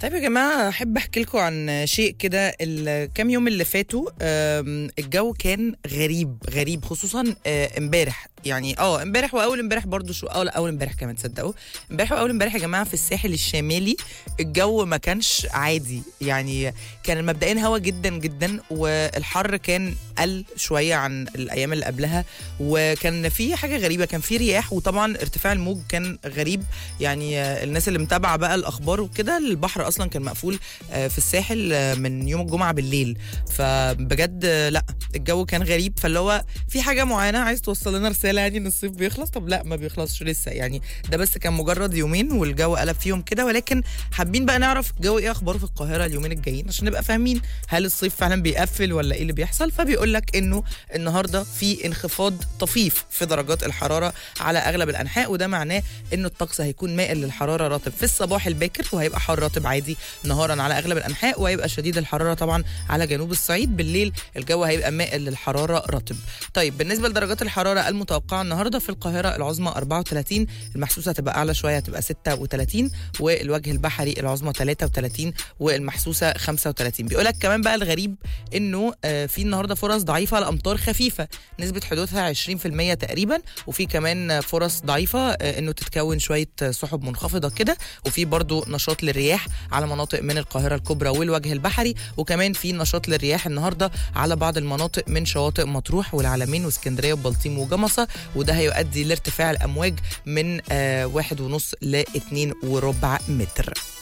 طيب يا جماعة، أحب أحكي لكم عن شيء كده. الكام يوم اللي فاتوا الجو كان غريب خصوصا امبارح. يعني امبارح واول امبارح برضو شو اول امبارح كمان تصدقوا. امبارح واول امبارح يا جماعه في الساحل الشمالي الجو ما كانش عادي. يعني كان مبدئيا هوا جدا جدا، والحر كان قل شويه عن الايام اللي قبلها، وكان في حاجه غريبه، كان في رياح، وطبعا ارتفاع الموج كان غريب. يعني الناس اللي متابعه بقى الاخبار وكده، البحر اصلا كان مقفول في الساحل من يوم الجمعه بالليل. فبجد لا، الجو كان غريب. فاللي هو في حاجه معينه عايز توصل لنا رساله، يعني ان الصيف بيخلص؟ طب لا، ما بيخلصش لسه. يعني ده بس كان مجرد يومين والجو قلب فيهم كده، ولكن حابين بقى نعرف الجو ايه اخباره في القاهره اليومين الجايين عشان نبقى فاهمين هل الصيف فعلا بيقفل ولا ايه اللي بيحصل. فبيقول لك انه النهارده في انخفاض طفيف في درجات الحراره على اغلب الانحاء، وده معناه انه الطقس هيكون مائل للحراره رطب في الصباح الباكر، وهيبقى حار رطب عادي نهارا على اغلب الانحاء، وهيبقى شديد الحراره طبعا على جنوب الصعيد. بالليل الجو هيبقى مائل للحراره رطب. طيب بالنسبه لدرجات الحراره المتوقعه النهارده في القاهره العظمى 34، المحسوسه هتبقى اعلى شويه هتبقى 36، والوجه البحري العظمى 33 والمحسوسه 35. بيقول لك كمان بقى الغريب انه في النهارده فرص ضعيفه لامطار خفيفه نسبه حدوثها 20% تقريبا، وفي كمان فرص ضعيفه انه تتكون شويه سحب منخفضه كده، وفي برضو نشاط للرياح على مناطق من القاهره الكبرى والوجه البحري، وكمان في نشاط للرياح النهارده على بعض المناطق من شواطئ مطروح والعلمين واسكندريه وبلطيم وجمصه، وده هيؤدي لارتفاع الامواج من 1.5 ل 2.4 متر.